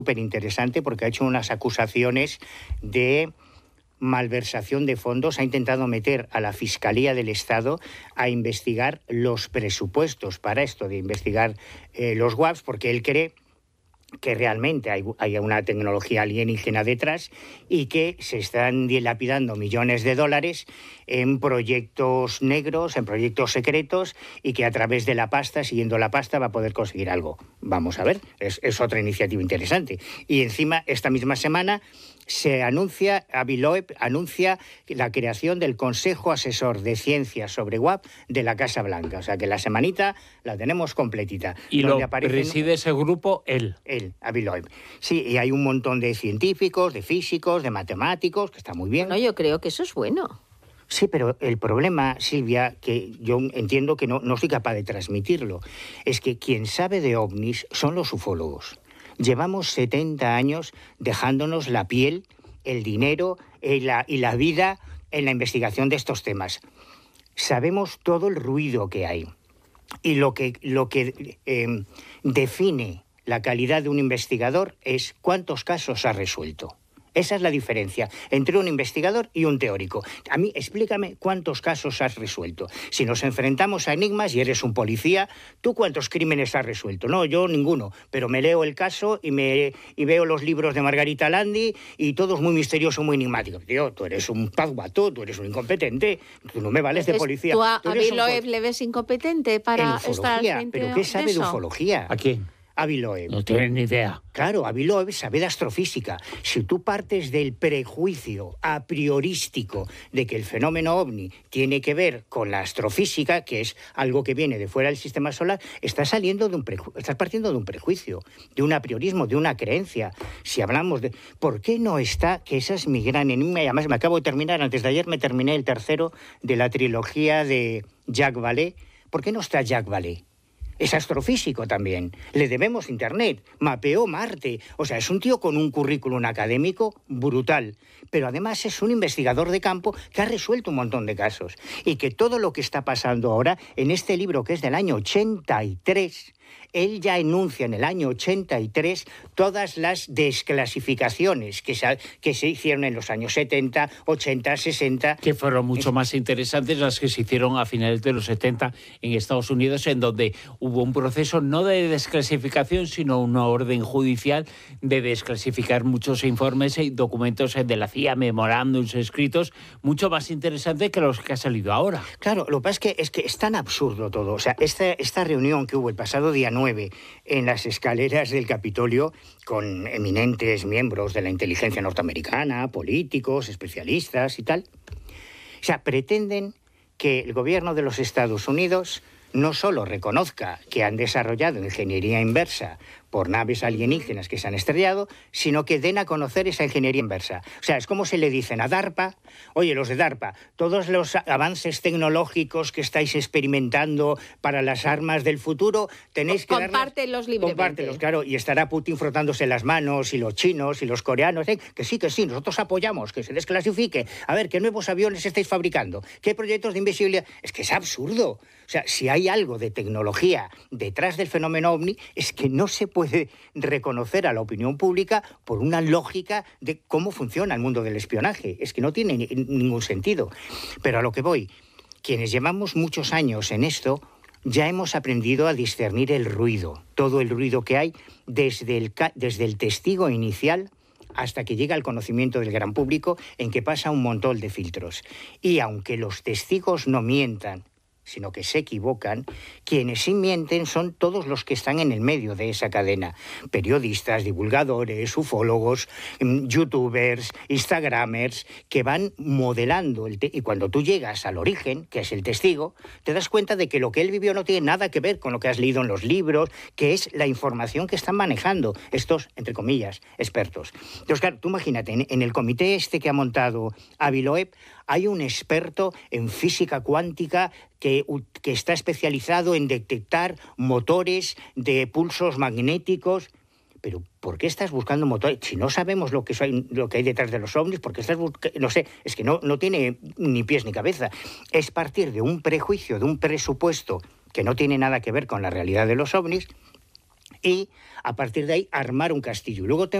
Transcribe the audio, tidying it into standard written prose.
súper interesante porque ha hecho unas acusaciones de malversación de fondos, ha intentado meter a la Fiscalía del Estado a investigar los presupuestos para esto, de investigar los WAPs, porque él cree que realmente hay una tecnología alienígena detrás y que se están dilapidando millones de dólares en proyectos negros, en proyectos secretos, y que a través de la pasta, siguiendo la pasta, va a poder conseguir algo. Vamos a ver, es otra iniciativa interesante. Y encima, esta misma semana, Avi Loeb anuncia la creación del Consejo Asesor de Ciencias sobre WAP de la Casa Blanca. O sea que la semanita la tenemos completita. Y lo preside ese grupo él. Él, Avi Loeb. Sí, y hay un montón de científicos, de físicos, de matemáticos, que está muy bien. No, yo creo que eso es bueno. Sí, pero el problema, Silvia, que yo entiendo que no soy capaz de transmitirlo, es que quien sabe de ovnis son los ufólogos. Llevamos 70 años dejándonos la piel, el dinero y la vida en la investigación de estos temas. Sabemos todo el ruido que hay. Y lo que define la calidad de un investigador es cuántos casos ha resuelto. Esa es la diferencia entre un investigador y un teórico. A mí, explícame cuántos casos has resuelto. Si nos enfrentamos a enigmas y eres un policía, ¿tú cuántos crímenes has resuelto? No, yo ninguno, pero me leo el caso y veo los libros de Margarita Landi y todo es muy misterioso, muy enigmático. Tío, tú eres un pazguato, tú eres un incompetente, tú no me vales de policía. ¿Tú a Avi Loeb le ves incompetente para estar al frente de eso? ¿Pero qué sabe de ufología? ¿A quién? Avi Loeb. No tienen ni idea. Claro, Avi Loeb sabe de astrofísica. Si tú partes del prejuicio a priorístico de que el fenómeno ovni tiene que ver con la astrofísica, que es algo que viene de fuera del sistema solar, estás partiendo de un prejuicio, de un apriorismo, de una creencia. Si hablamos de... ¿Por qué no está? Que esa es mi gran enigma, y además me acabo de terminar, antes de ayer me terminé el tercero de la trilogía de Jacques Vallée. ¿Por qué no está Jacques Vallée? Es astrofísico también. Le debemos Internet. Mapeó Marte. O sea, es un tío con un currículum académico brutal. Pero además es un investigador de campo que ha resuelto un montón de casos. Y que todo lo que está pasando ahora, en este libro que es del año 83... Él ya enuncia en el año 83 todas las desclasificaciones que se hicieron en los años 70, 80, 60. Que fueron mucho más interesantes las que se hicieron a finales de los 70 en Estados Unidos, en donde hubo un proceso no de desclasificación, sino una orden judicial de desclasificar muchos informes y documentos de la CIA, memorándums escritos, mucho más interesantes que los que ha salido ahora. Claro, lo que pasa es que es tan absurdo todo. O sea, esta reunión que hubo el pasado día 9 en las escaleras del Capitolio con eminentes miembros de la inteligencia norteamericana, políticos, especialistas y tal. O sea, pretenden que el gobierno de los Estados Unidos no solo reconozca que han desarrollado ingeniería inversa por naves alienígenas que se han estrellado, sino que den a conocer esa ingeniería inversa. O sea, es como si le dicen a DARPA, oye, los de DARPA, todos los avances tecnológicos que estáis experimentando para las armas del futuro, tenéis que compártelos libremente. Compártelos, claro, y estará Putin frotándose las manos, y los chinos, y los coreanos, que sí, nosotros apoyamos, que se desclasifique. A ver, ¿qué nuevos aviones estáis fabricando? ¿Qué proyectos de invisibilidad? Es que es absurdo. O sea, si hay algo de tecnología detrás del fenómeno ovni, es que no se puede reconocer a la opinión pública por una lógica de cómo funciona el mundo del espionaje. Es que no tiene ningún sentido. Pero a lo que voy, quienes llevamos muchos años en esto, ya hemos aprendido a discernir el ruido, todo el ruido que hay desde el testigo inicial hasta que llega al conocimiento del gran público, en que pasa un montón de filtros. Y aunque los testigos no mientan, sino que se equivocan, quienes sí mienten son todos los que están en el medio de esa cadena. Periodistas, divulgadores, ufólogos, youtubers, instagramers, que van modelando. Y cuando tú llegas al origen, que es el testigo, te das cuenta de que lo que él vivió no tiene nada que ver con lo que has leído en los libros, que es la información que están manejando estos, entre comillas, expertos. Entonces, claro, tú imagínate, en el comité este que ha montado Avi Loeb, hay un experto en física cuántica que está especializado en detectar motores de pulsos magnéticos. Pero ¿por qué estás buscando motores? Si no sabemos lo que hay detrás de los ovnis, ¿por qué estás buscando? No sé, es que no tiene ni pies ni cabeza. Es partir de un prejuicio, de un presupuesto que no tiene nada que ver con la realidad de los ovnis, y a partir de ahí armar un castillo. Luego